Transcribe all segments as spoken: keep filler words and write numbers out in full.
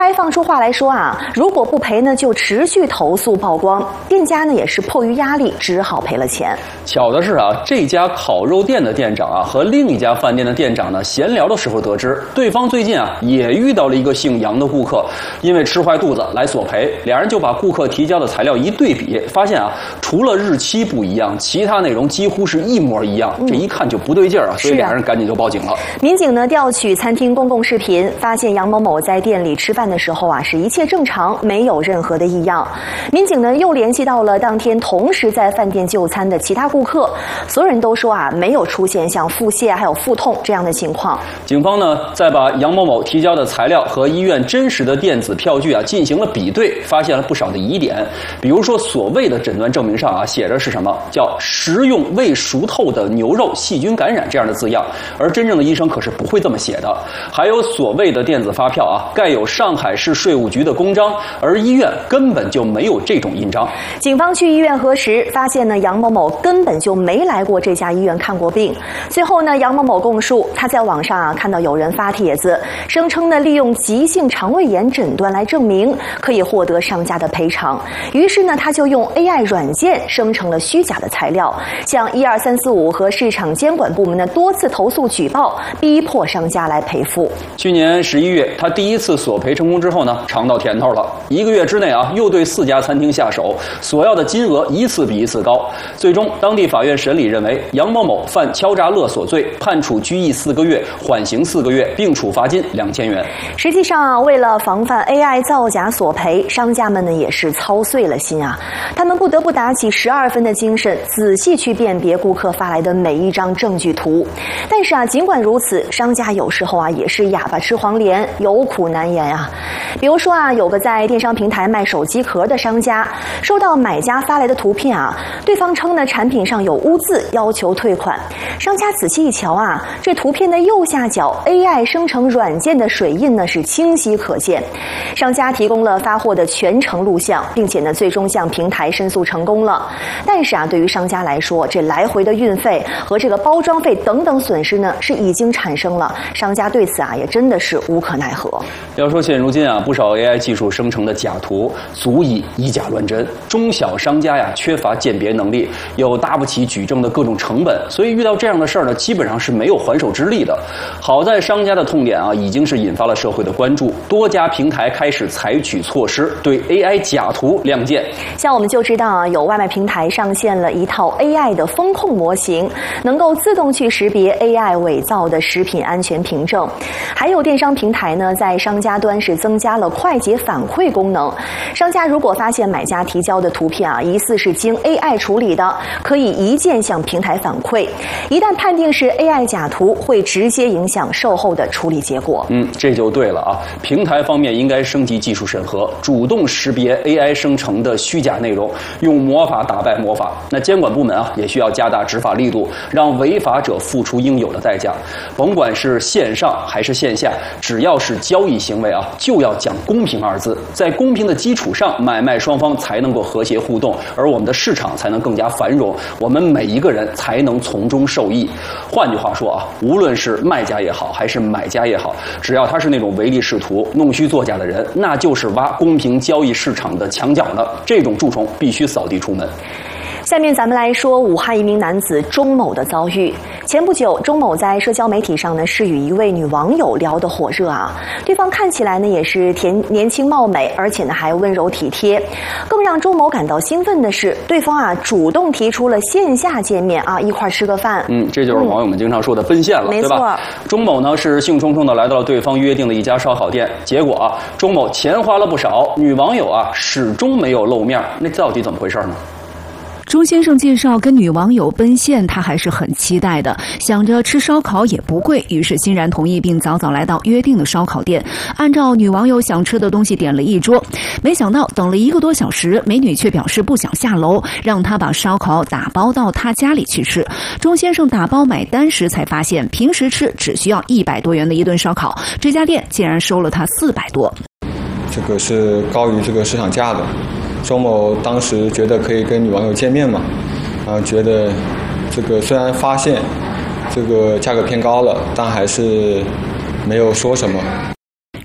该放出话来说啊，如果不赔呢，就持续投诉曝光。店家呢也是迫于压力，只好赔了钱。 巧的是啊，这家烤肉店的店长啊和另一家饭店的店长呢闲聊的时候得知，对方最近啊也遇到了一个姓杨的顾客，因为吃坏肚子来索赔，两人就把顾客提交的材料一对比，发现啊除了日期不一样，其他内容几乎是一模一样，这一看就不对劲儿啊，所以两人赶紧就报警了。 民警呢调取餐厅公共视频，发现杨某某在店里吃饭的时候啊是一切正常，没有任何的异样。民警呢又联系到了当天同时在饭店就餐的其他顾客，所有人都说啊没有出现像腹泻还有腹痛这样的情况。 警方呢再把杨某某提交的材料和医院真实的电子票据啊进行了比对，发现了不少的疑点。比如说所谓的诊断证明上啊写着是什么叫食用未熟透的牛肉细菌感染这样的字样，而真正的医生可是不会这么写的。还有所谓的电子发票啊盖有上海市税务局的公章，而医院根本就没有这种印章。 警方去医院核实，发现呢杨某某根本就没来过这家医院看过病。最后呢杨某某供述，他在网上啊看到有人发帖子，声称呢利用急性肠胃炎诊断来证明可以获得商家的赔偿，于是呢他就用 A I 软件生成了虚假的材料，向一二三四五和市场监管部门呢多次投诉举报，逼迫商家来赔付。 去年十一月，他第一次索赔成功之后呢，尝到甜头了。一个月之内啊，又对四家餐厅下手，索要的金额一次比一次高。最终，当地法院审理认为杨某某犯敲诈勒索罪，判处拘役四个月，缓刑四个月，并处罚金两千元。 实际上啊，为了防范 A I 造假索赔，商家们呢也是操碎了心啊，他们不得不打起十二分的精神，仔细去辨别顾客发来的每一张证据图。但是啊，尽管如此，商家有时候啊也是哑巴吃黄连，有苦难言啊。比如说啊，有个在电商平台卖手机壳的商家，收到买家发来的图片啊，对方称呢产品上有污渍，要求退款。商家仔细一瞧啊，这图片的右下角 A I 生成软件的水印呢是清晰可见。商家提供了发货的全程录像，并且呢最终向平台申诉成功了。但是啊，对于商家来说，这来回的运费和这个包装费等等损失呢是已经产生了，商家对此啊也真的是无可奈何。 要说现如今啊，不少 A I 技术生成的假图足以以假乱真，中小商家呀缺乏鉴别能力，又搭不起举证的各种成本，所以遇到这样的事儿呢，基本上是没有还手之力的。好在商家的痛点啊，已经是引发了社会的关注，多家平台开始采取措施对 A I 假图亮剑。 像我们就知道啊，有外卖平台上线了一套 A I 的风控模型，能够自动去识别 A I 伪造的食品安全凭证。还有电商平台呢，在商家端是增加了快捷反馈功能。商家如果发现买家提交的图片啊，疑似是经 A I 处理的，可以一键向平台反馈。一旦判定是 A I 假图，会直接影响售后的处理结果。 嗯，这就对了啊！平台方面应该升级技术审核，主动识别 A I 生成的虚假内容，用魔法打败魔法。那监管部门啊，也需要加大执法力度，让违法者付出应有的代价。甭管是线上还是线下，只要是交易行为啊，就要讲公平二字。在公平的基础上，买卖双方才能够和谐互动，而我们的市场才能更加繁荣，我们每一个人才能从中受益。换句话说啊，无论是卖家也好，还是买家也好，只要他是那种唯利是图、弄虚作假的人，那就是挖公平交易市场的墙角呢。这种蛀虫必须扫地出门。 下面咱们来说武汉一名男子钟某的遭遇。前不久，钟某在社交媒体上呢是与一位女网友聊得火热啊，对方看起来呢也是甜年轻貌美，而且呢还温柔体贴。更让钟某感到兴奋的是，对方啊主动提出了线下见面啊，一块吃个饭。 嗯，这就是网友们经常说的奔现了， 嗯、 对吧？钟某呢是兴冲冲的来到了对方约定的一家烧烤店，结果啊，钟某钱花了不少，女网友啊始终没有露面，那到底怎么回事呢？ 钟先生介绍跟女网友奔现，他还是很期待的，想着吃烧烤也不贵，于是欣然同意，并早早来到约定的烧烤店，按照女网友想吃的东西点了一桌。没想到等了一个多小时，美女却表示不想下楼，让他把烧烤打包到他家里去吃。钟先生打包买单时才发现，平时吃只需要一百多元的一顿烧烤，这家店竟然收了他四百多。 这个是高于这个市场价的。钟某当时觉得可以跟女网友见面嘛，啊，觉得这个虽然发现这个价格偏高了，但还是没有说什么。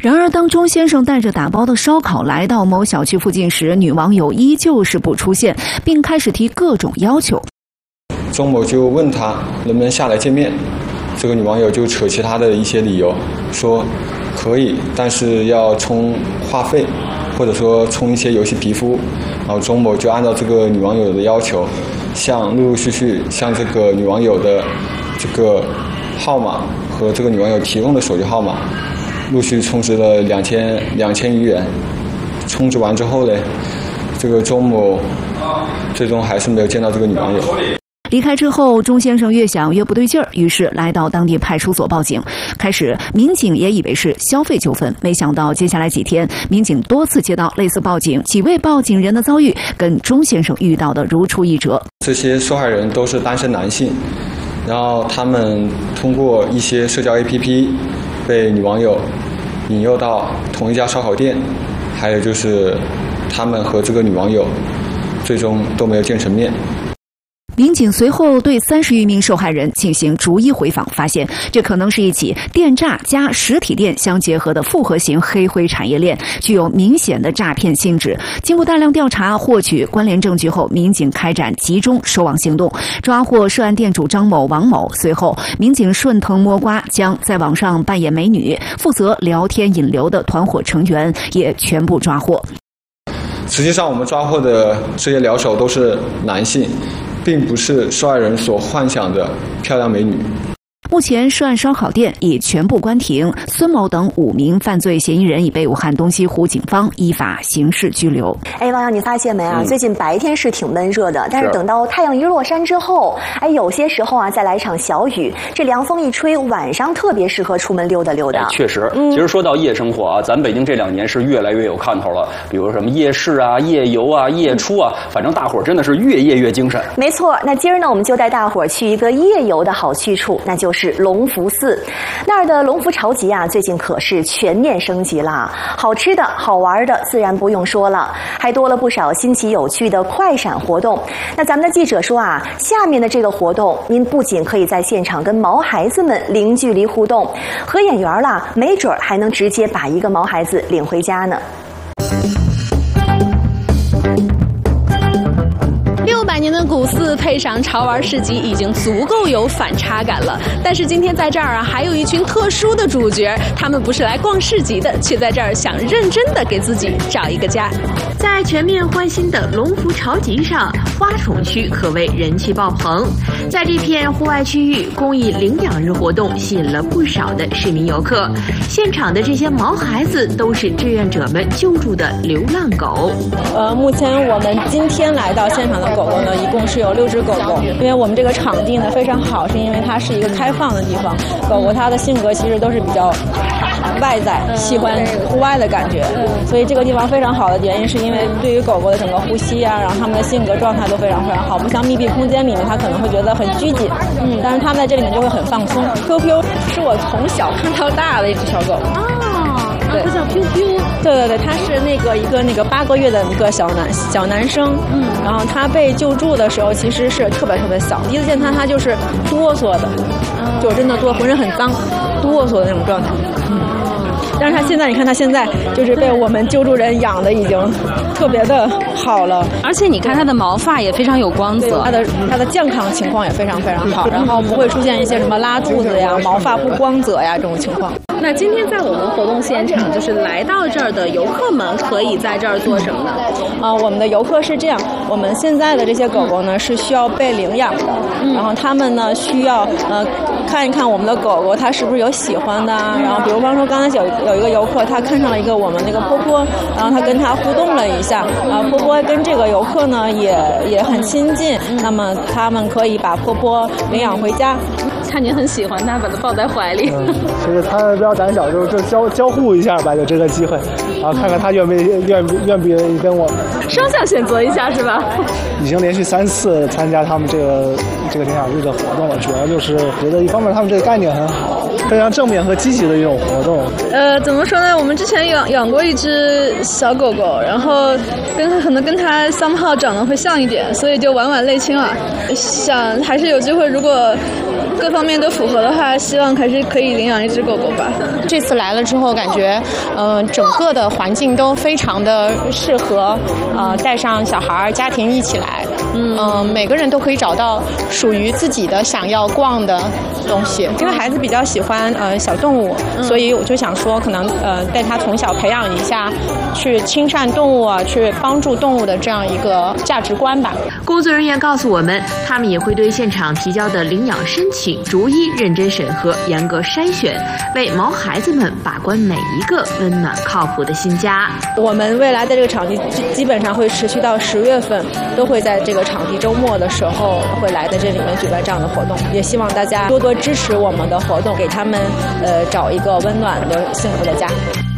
然而，当钟先生带着打包的烧烤来到某小区附近时，女网友依旧是不出现，并开始提各种要求。 钟某就问他能不能下来见面，这个女网友就扯其他的一些理由，说可以，但是要充话费，或者说充一些游戏皮肤。然后钟某就按照这个女网友的要求，向陆陆续续向这个女网友的这个号码和这个女网友提供的手机号码，陆续充值了两千两千余元。充值完之后呢，这个钟某最终还是没有见到这个女网友。 离开之后，钟先生越想越不对劲儿，于是来到当地派出所报警。开始，民警也以为是消费纠纷，没想到接下来几天，民警多次接到类似报警，几位报警人的遭遇跟钟先生遇到的如出一辙。 这些受害人都是单身男性，然后他们通过一些社交 A P P 被女网友引诱到同一家烧烤店，还有就是他们和这个女网友最终都没有见成面。 民警随后对三十余名受害人进行逐一回访，发现这可能是一起电诈加实体店相结合的复合型黑灰产业链，具有明显的诈骗性质。经过大量调查，获取关联证据后，民警开展集中收网行动，抓获涉案店主张某、王某。随后，民警顺藤摸瓜，将在网上扮演美女、负责聊天引流的团伙成员也全部抓获。 实际上，我们抓获的这些聊手都是男性，并不是受害人所幻想的漂亮美女。 目前，涉案烧烤店已全部关停，孙某等五名犯罪嫌疑人已被武汉东西湖警方依法刑事拘留。 哎，王洋，你发现没啊？嗯、最近白天是挺闷热的，但是等到太阳一落山之后，哎，有些时候啊，再来一场小雨，这凉风一吹，晚上特别适合出门溜达溜达。 哎、确实，嗯、其实说到夜生活啊，咱北京这两年是越来越有看头了，比如什么夜市啊、夜游啊、夜出啊，反正大伙儿真的是越夜越精神。 没错，那今儿呢，我们就带大伙儿去一个夜游的好去处，那就是是隆福寺。那儿的隆福潮集啊，最近可是全面升级了，好吃的好玩的自然不用说了，还多了不少新奇有趣的快闪活动。那咱们的记者说啊，下面的这个活动您不仅可以在现场跟毛孩子们零距离互动，合眼缘了，没准还能直接把一个毛孩子领回家呢。 六百年的古寺配上潮玩市集，已经足够有反差感了。但是今天在这儿啊，还有一群特殊的主角，他们不是来逛市集的，却在这儿想认真的给自己找一个家。 在全面换新的隆福潮集上，花宠区可谓人气爆棚。在这片户外区域，公益领养日活动吸引了不少的市民游客。现场的这些毛孩子都是志愿者们救助的流浪狗。 呃，目前我们今天来到现场的狗狗呢，一共是有六只狗狗。因为我们这个场地呢非常好，是因为它是一个开放的地方，狗狗它的性格其实都是比较外在，喜欢户外的感觉，所以这个地方非常好的原因是因为对于狗狗的整个呼吸啊，然后它们的性格状态都非常非常好，不像密闭空间里面它可能会觉得很拘谨，嗯，但是它们在这里面就会很放松。Q Q 是我从小看到大的一只小狗。 哦， 对， 它叫 Q Q。 对对对，他是那个一个那个八个月的一个小男小男生，嗯，然后他被救助的时候其实是特别特别小，第一次见他他就是哆嗦的，嗯、就真的哆，浑身很脏，哆嗦的那种状态。嗯，但是他现在你看他现在就是被我们救助人养的已经特别的好了， 而且你看他的毛发也非常有光泽， 他的他的健康情况也非常非常好，然后不会出现一些什么拉肚子呀、毛发不光泽呀这种情况。 那今天在我们活动现场，就是来到这儿的游客们可以在这儿做什么呢？ 啊、呃，我们的游客是这样，我们现在的这些狗狗呢是需要被领养的，嗯、然后他们呢需要呃看一看我们的狗狗它是不是有喜欢的啊，然后比如方说刚才有有一个游客他看上了一个我们那个波波，然后他跟他互动了一下，啊波波跟这个游客呢也也很亲近，那么他们可以把波波领养回家。 看你很喜欢他，把他抱在怀里。 嗯，其实他比较胆小，就就交交互一下吧，有这个机会，啊，看看他愿不愿愿不愿意跟我双向选择一下是吧？ 已经连续三次参加他们这个这个领养日的活动了，主要就是觉得一方面他们这个概念很好， 非常正面和积极的一种活动。 呃，怎么说呢？我们之前养养过一只小狗狗，然后跟可能跟它 somehow 长得会像一点，所以就晚晚类亲了。想还是有机会，如果各方面都符合的话，希望还是可以领养一只狗狗吧。 这次来了之后，感觉嗯、呃，整个的环境都非常的适合呃带上小孩家庭一起来。嗯、呃，每个人都可以找到属于自己的想要逛的东西。因为孩子比较喜欢呃小动物，嗯、所以我就想说，可能呃带他从小培养一下去亲善动物啊，去帮助动物的这样一个价值观吧。 工作人员告诉我们，他们也会对现场提交的领养申请逐一认真审核、严格筛选，为毛孩子们把关每一个温暖靠谱的新家。 我们未来的这个场地基本上会持续到十月份，都会在这个场地周末的时候会来在这里面举办这样的活动，也希望大家多多支持我们的活动，给他们呃找一个温暖的幸福的家。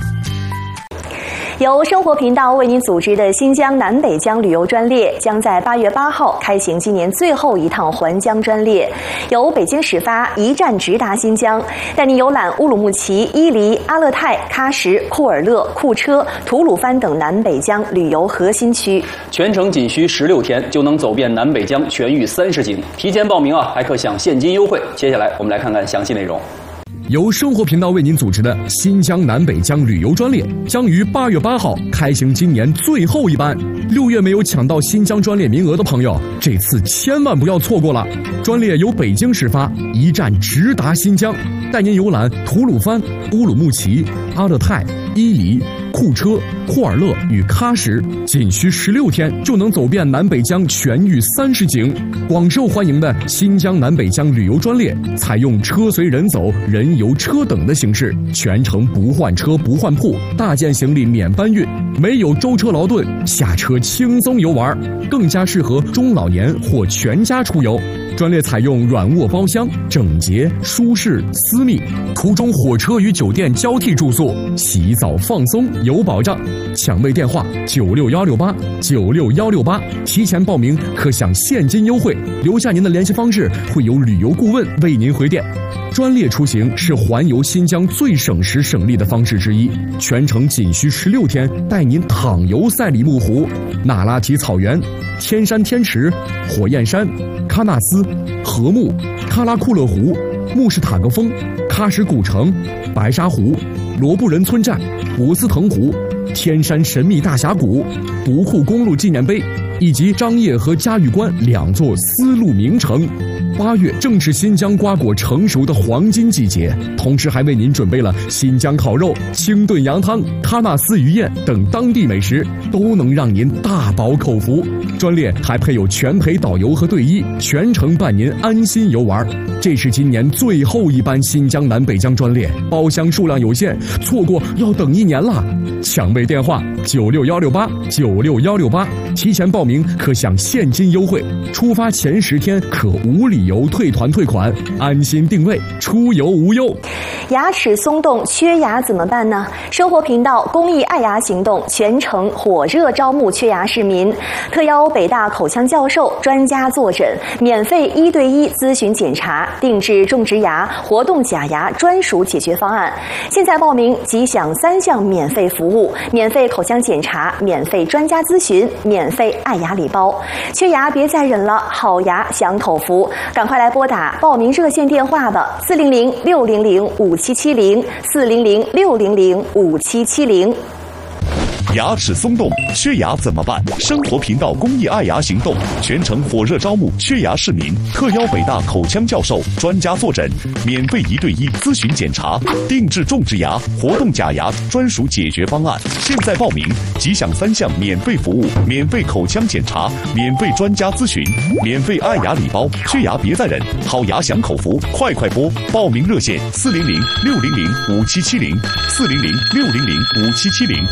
由生活频道为您组织的新疆南北疆旅游专列将在八月八号开行今年最后一趟环疆专列，由北京始发，一站直达新疆，带您游览乌鲁木齐、伊犁、阿勒泰、喀什、库尔勒、库车、吐鲁番等南北疆旅游核心区。 全程仅需十六天就能走遍南北疆全域三十景，提前报名啊还可享现金优惠。接下来我们来看看详细内容。 由生活频道为您组织的新疆南北疆旅游专列将于八月八号开行今年最后一班。六月没有抢到新疆专列名额的朋友，这次千万不要错过了。专列由北京始发，一站直达新疆，带您游览吐鲁番、乌鲁木齐、阿勒泰、伊犁、库车、库尔勒与喀什，仅需十六天就能走遍南北疆全域三十景。广受欢迎的新疆南北疆旅游专列采用车随人走、人游车等的形式，全程不换车不换铺，大件行李免搬运，没有舟车劳顿，下车轻松游玩，更加适合中老年或全家出游。专列采用软卧包厢，整洁、舒适、私密。途中火车与酒店交替住宿，洗澡放松有保障。抢位电话九六幺六八九六幺六八，提前报名可享现金优惠。留下您的联系方式，会有旅游顾问为您回电。专列出行是环游新疆最省时省力的方式之一，全程仅需十六天，带您躺游赛里木湖、那拉提草原、天山天池、火焰山、喀纳斯、禾木、喀拉库勒湖、穆什塔格峰、喀什古城、白沙湖、罗布人村寨、博斯腾湖、天山神秘大峡谷、独库公路纪念碑以及张掖和嘉峪关两座丝路名城。八月正是新疆瓜果成熟的黄金季节，同时还为您准备了新疆烤肉、清炖羊汤、喀纳斯鱼宴等当地美食，都能让您大饱口福。专列还配有全陪导游和队医，全程伴您安心游玩。这是今年最后一班新疆南北疆专列，包厢数量有限，错过要等一年了。抢位电话九六幺六八九六幺六八，提前报名可享现金优惠，出发前十天可无理由退团退款，安心定位，出游无忧。 牙齿松动缺牙怎么办呢？生活频道公益爱牙行动全程火热招募缺牙市民，特邀北大口腔教授专家坐诊，免费一对一咨询检查，定制种植牙、活动假牙专属解决方案。现在报名即享三项免费服务：免费口腔检查、免费专家咨询、免费爱牙礼包。缺牙别再忍了，好牙享口福，赶快来拨打报名热线电话吧：四零零六零零五七七零四零零六零零五七七零。 牙齿松动，缺牙怎么办？生活频道公益爱牙行动全程火热招募缺牙市民，特邀北大口腔教授专家坐诊，免费一对一咨询检查，定制种植牙、活动假牙专属解决方案。现在报名即享三项免费服务：免费口腔检查、免费专家咨询、免费爱牙礼包。缺牙别再忍，好牙享口福，快快拨！报名热线：四零零六零零五七七零四零零六零零五七七零。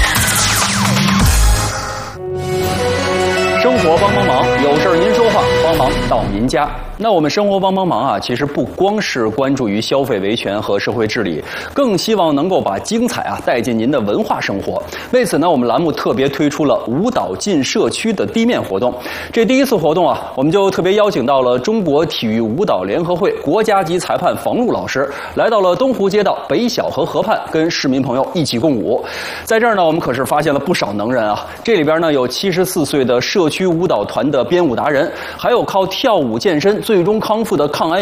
生活帮帮忙，有事儿您说话。 帮忙到您家。那我们生活帮帮忙啊，其实不光是关注于消费维权和社会治理，更希望能够把精彩啊带进您的文化生活。为此呢，我们栏目特别推出了舞蹈进社区的地面活动。这第一次活动啊，我们就特别邀请到了中国体育舞蹈联合会国家级裁判房璐老师，来到了东湖街道北小河河畔，跟市民朋友一起共舞。在这儿呢，我们可是发现了不少能人啊。这里边呢有七十四岁的社区舞蹈团的编舞达人，还有靠跳舞健身最终康复的抗癌